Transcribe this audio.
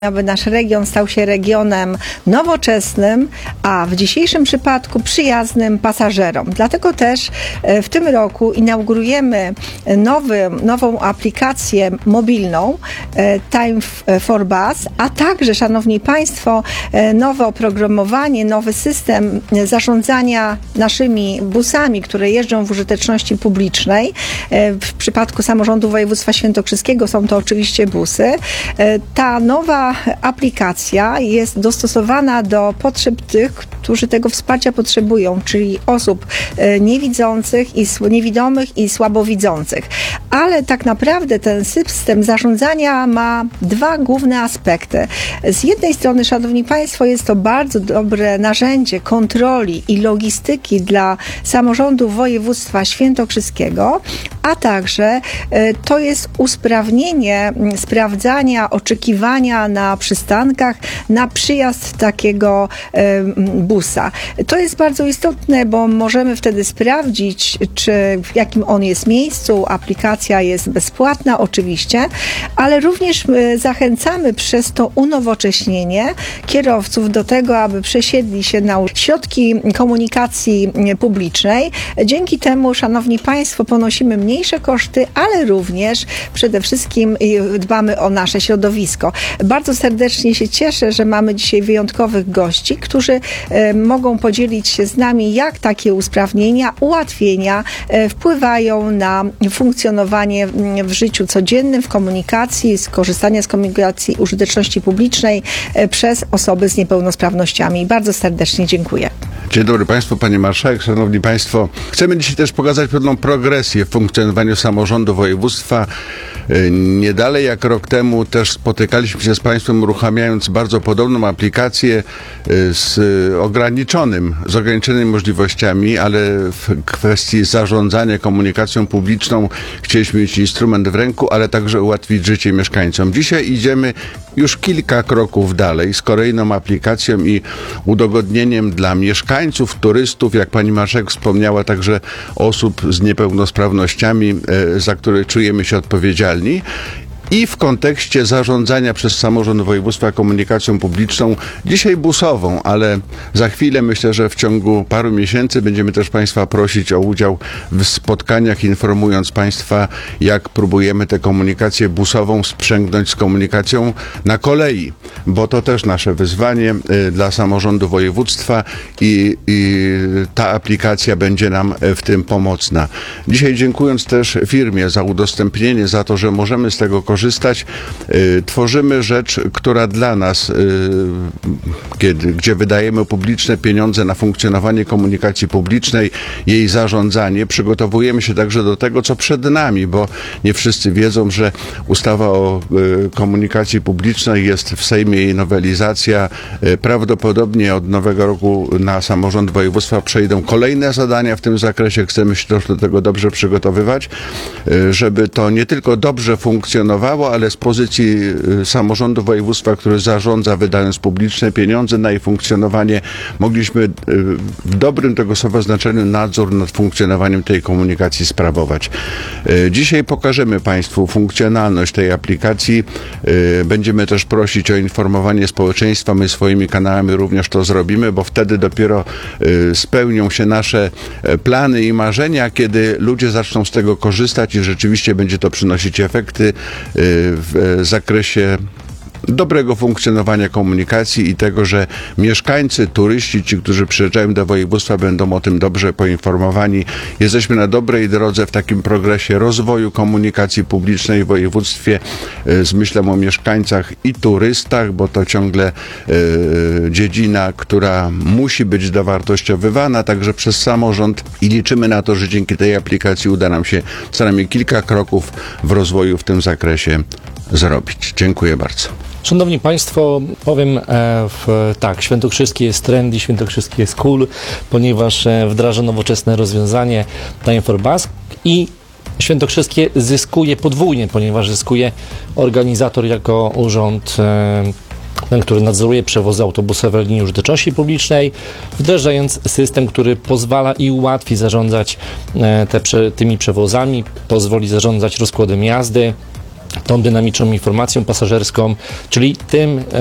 aby nasz region stał się regionem nowoczesnym, a w dzisiejszym przypadku przyjaznym pasażerom. Dlatego też w tym roku inaugurujemy nową aplikację mobilną Time for Bus, a także, szanowni państwo, nowe oprogramowanie, nowy system zarządzania naszymi busami, które jeżdżą w użyteczności publicznej. W przypadku samorządu województwa świętokrzyskiego są to oczywiście busy. Ta nowa aplikacja jest dostosowana do potrzeb tych, którzy tego wsparcia potrzebują, czyli osób niewidzących, niewidomych i słabowidzących. Ale tak naprawdę ten system zarządzania ma dwa główne aspekty. Z jednej strony, szanowni państwo, jest to bardzo dobre narzędzie kontroli i logistyki dla samorządu województwa świętokrzyskiego, a także to jest usprawnienie sprawdzania, oczekiwania na przystankach na przyjazd takiego busa. To jest bardzo istotne, bo możemy wtedy sprawdzić, w jakim on jest miejscu. Aplikacja jest bezpłatna oczywiście, ale również zachęcamy przez to unowocześnienie kierowców do tego, aby przesiedli się na środki komunikacji publicznej. Dzięki temu, szanowni państwo, ponosimy mniejsze koszty, ale również przede wszystkim dbamy o nasze środowisko. Bardzo serdecznie się cieszę, że mamy dzisiaj wyjątkowych gości, którzy mogą podzielić się z nami, jak takie usprawnienia, ułatwienia wpływają na funkcjonowanie w życiu codziennym, w komunikacji, skorzystanie z komunikacji użyteczności publicznej przez osoby z niepełnosprawnościami. Bardzo serdecznie dziękuję. Dzień dobry Państwu, Panie Marszałek, Szanowni Państwo. Chcemy dzisiaj też pokazać pewną progresję w funkcjonowaniu samorządu województwa. Nie dalej jak rok temu też spotykaliśmy się z Państwem, uruchamiając bardzo podobną aplikację z ograniczonymi możliwościami, ale w kwestii zarządzania komunikacją publiczną chcieliśmy mieć instrument w ręku, ale także ułatwić życie mieszkańcom. Dzisiaj idziemy już kilka kroków dalej z kolejną aplikacją i udogodnieniem dla mieszkańców, turystów, jak Pani Marszałek wspomniała, także osób z niepełnosprawnościami, za które czujemy się odpowiedzialni. I w kontekście zarządzania przez samorząd województwa komunikacją publiczną, dzisiaj busową, ale za chwilę myślę, że w ciągu paru miesięcy będziemy też Państwa prosić o udział w spotkaniach, informując Państwa, jak próbujemy tę komunikację busową sprzęgnąć z komunikacją na kolei, bo to też nasze wyzwanie dla samorządu województwa i ta aplikacja będzie nam w tym pomocna. Dzisiaj dziękując też firmie za udostępnienie, za to, że możemy z tego korzystać, tworzymy rzecz, która dla nas, gdzie wydajemy publiczne pieniądze na funkcjonowanie komunikacji publicznej, jej zarządzanie, przygotowujemy się także do tego, co przed nami, bo nie wszyscy wiedzą, że ustawa o komunikacji publicznej jest w Sejmie, jej nowelizacja. Prawdopodobnie od nowego roku na samorząd województwa przejdą kolejne zadania w tym zakresie. Chcemy się też do tego dobrze przygotowywać, żeby to nie tylko dobrze funkcjonowało, ale z pozycji samorządu województwa, który zarządza, wydając publiczne pieniądze na jej funkcjonowanie, mogliśmy w dobrym tego słowa znaczeniu nadzór nad funkcjonowaniem tej komunikacji sprawować. Dzisiaj pokażemy Państwu funkcjonalność tej aplikacji. Będziemy też prosić o informowanie społeczeństwa. My swoimi kanałami również to zrobimy, bo wtedy dopiero spełnią się nasze plany i marzenia, kiedy ludzie zaczną z tego korzystać i rzeczywiście będzie to przynosić efekty w zakresie dobrego funkcjonowania komunikacji i tego, że mieszkańcy, turyści, ci, którzy przyjeżdżają do województwa, będą o tym dobrze poinformowani. Jesteśmy na dobrej drodze w takim progresie rozwoju komunikacji publicznej w województwie z myślą o mieszkańcach i turystach, bo to ciągle dziedzina, która musi być dowartościowywana także przez samorząd i liczymy na to, że dzięki tej aplikacji uda nam się co najmniej kilka kroków w rozwoju w tym zakresie zrobić. Dziękuję bardzo. Szanowni Państwo, powiem tak, Świętokrzyski jest trendy, Świętokrzyski jest cool, ponieważ wdraża nowoczesne rozwiązanie Time for Bus i Świętokrzyskie zyskuje podwójnie, ponieważ zyskuje organizator jako urząd, ten, który nadzoruje przewozy autobusowe linii użyteczności publicznej, wdrażając system, który pozwala i ułatwi zarządzać tymi przewozami, pozwoli zarządzać rozkładem jazdy, tą dynamiczną informacją pasażerską, czyli tym